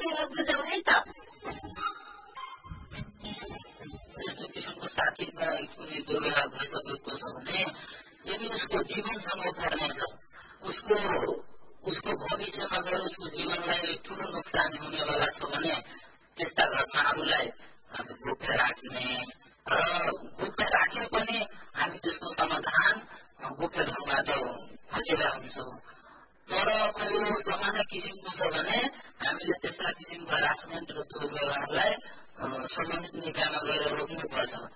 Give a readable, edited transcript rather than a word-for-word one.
बुझ्यौ है त यस्तो किसिमको साथीमा कुनै दुर्व्यवहार भइसकेको छ भने यदि उसको जीवनसँग पर्नेछ उसको भविष्यमा गएर उसको जीवनलाई ठुलो नोक्सान हुनेवाला छ भने त्यस्ता घटनाहरूलाई हामी गोप्य राख्ने र गोप्य राखे पनि हामी त्यसको समाधान गोप्य ढङ्गबाट खोजेका हुन्छौँ। तर यो सामान्य किसिमको छ भने हामीले त्यस्ता किसिमको हरासमेन्ट र दुर्व्यवहारलाई सम्बन्धित निकायमा गएर रोक्नुपर्छ।